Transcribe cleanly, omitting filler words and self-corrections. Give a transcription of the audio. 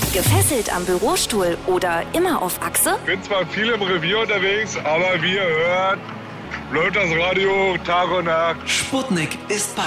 Gefesselt am Bürostuhl oder immer auf Achse? Bin zwar viel im Revier unterwegs, aber wie ihr hört, läuft das Radio Tag und Nacht. Sputnik ist bei